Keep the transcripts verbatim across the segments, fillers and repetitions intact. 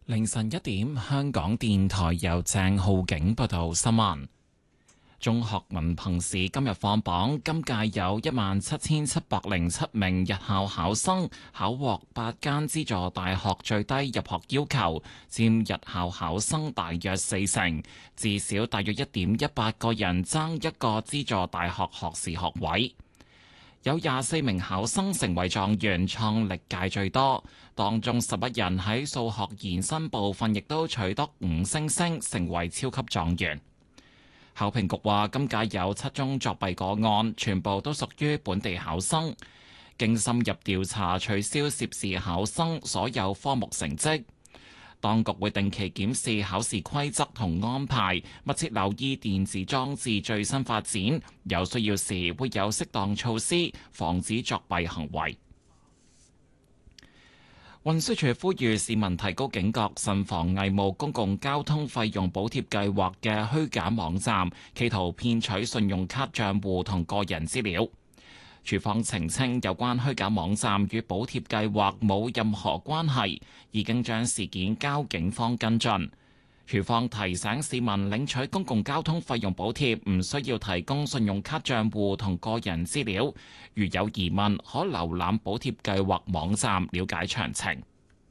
凌晨一點，香港電台由鄭浩景報道新聞。中學文憑試今日放榜，今屆有一萬七千七百零七名日校考生，考獲八間資助大學最低入學要求，佔日校考生大約四成，至少大約一點一八個人爭一個資助大學學士學位。有廿四名考生成為狀元，創歷屆最多。當中十一人喺數學延伸部分亦都取得五星星，成為超級狀元。考評局話，今屆有七宗作弊個案，全部都屬於本地考生。經深入調查，取消涉事考生所有科目成績。當局會定期檢視考試規則同安排，密切留意電子裝置最新發展，有需要時會有適當措施防止作弊行為。運輸署呼籲市民提高警覺，慎防偽冒公共交通費用補貼計劃嘅虛假網站，企圖騙取信用卡帳戶同個人資料。署方澄清，有關虛假網站與補貼計劃冇任何關係，已經將事件交警方跟進。署方提醒市民領取公共交通費用補貼唔需要提供信用卡帳戶同個人資料，如有疑問可瀏覽補貼計劃網站了解詳情。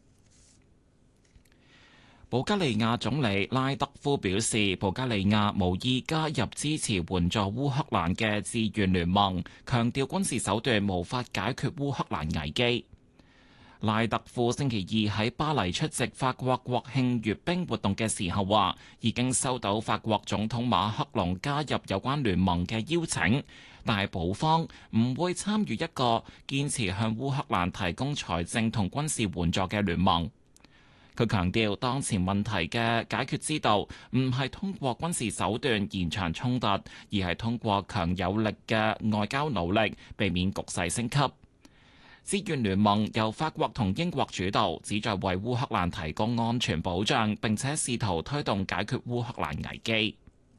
保加利亞總理拉德夫表示，保加利亞無意加入支持援助烏克蘭嘅志願聯盟，強調軍事手段無法解決烏克蘭危機。拉德夫星期二喺巴黎出席法國國慶閱兵活動嘅時候話，已經收到法國總統馬克龍加入有關聯盟嘅邀請，但係保方唔會參與一個堅持向烏克蘭提供財政同軍事援助嘅聯盟。佢強調，當前問題嘅解決之道唔係通過軍事手段延長衝突，而係通過強有力嘅外交努力，避免局勢升級。志願聯盟由法國同英國主導，旨在為烏克蘭提供安全保障，並且試圖推動解決烏克蘭危機。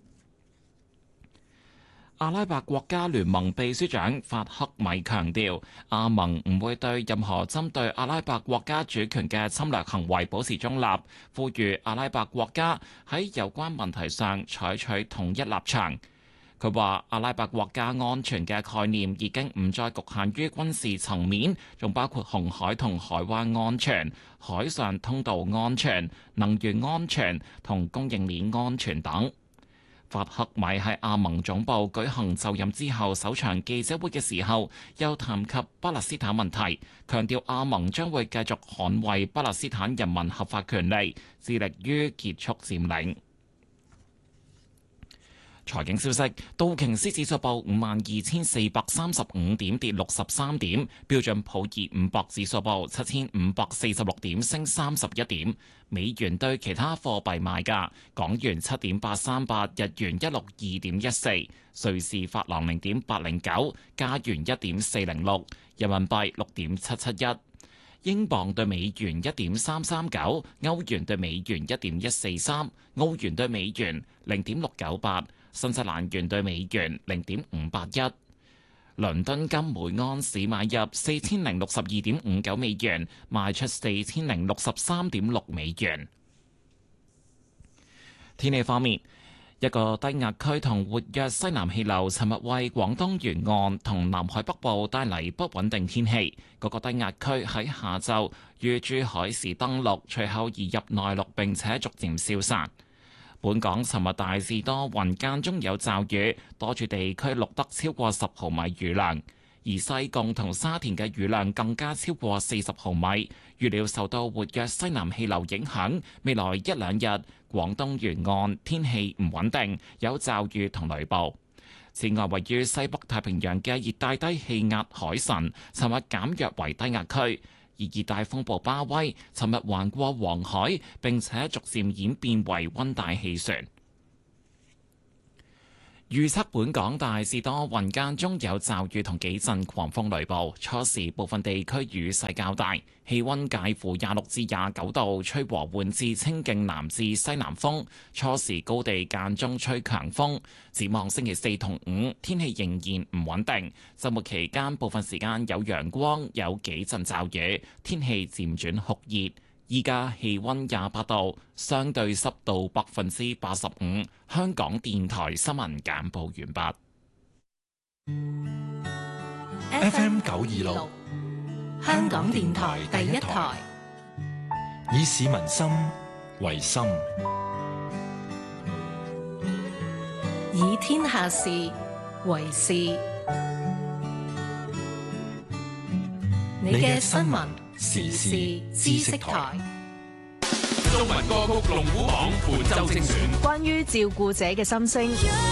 阿拉伯國家聯盟秘書長法克米強調，阿盟唔會對任何針對阿拉伯國家主權嘅侵略行為保持中立，呼籲阿拉伯國家喺有關問題上採取統一立場。佢話，阿拉伯國家安全嘅概念已經唔再局限於軍事層面，仲包括紅海同海灣安全、海上通道安全、能源安全同供應鏈安全等。法克米喺阿盟總部舉行就任之後首場記者會嘅時候，又談及巴勒斯坦問題，強調阿盟將會繼續捍衛巴勒斯坦人民合法權利，致力於結束佔領。財經消息，道瓊斯指數報五萬二千四百三十五點，跌六十三點；標準普爾五百指數報七千五百四十六點，升三十一點。美元對其他貨幣賣價：港元七點八三八，日元一六二點一四，瑞士法郎零點八零九，加元一點四零六，人民幣六點七七一。英鎊對美元一點三三九，歐元對美元一點一四三，澳元對美元零點六九八，新西蘭元對美元零點五八一。倫敦金每安士買入四千零六十二點五九美元，賣出四千零六十三點六美元。天氣方面，一個低壓區同活躍西南氣流，尋日為廣東沿岸同南海北部帶嚟不穩定天氣。嗰個低壓區喺下晝於珠海市登陸，隨後移入內陸並且逐漸消散。本港尋日大致多雲，間中有驟雨，多處地區錄得超過十毫米雨量，而西貢同沙田嘅雨量更加超過四十毫米。預料受到活躍西南氣流影響，未來一兩日廣東沿岸天氣唔穩定，有驟雨同雷暴。此外，位於西北太平洋嘅熱帶低氣壓海神，尋日減弱為低壓區。而熱帶風暴巴威尋日橫過黃海，並且逐漸演變為溫帶氣旋。預測本港大致多雲，間中有驟雨同幾陣狂風雷暴，初時部分地區雨勢較大，氣溫介乎廿六至廿九度，吹和緩至清勁南至西南風，初時高地間中吹強風。展望星期四同五，天氣仍然唔穩定，週末期間部分時間有陽光，有幾陣驟雨，天氣漸轉酷熱。 依家氣溫廿八度，相對濕度百分之八十五。香港電台新聞簡報完畢。F M 九二六，香港電台第一台，以市民心為心， 以天下事為事。你嘅新聞時事知識台， 中文歌曲龍虎榜本周精選， 關於照顧者嘅心聲。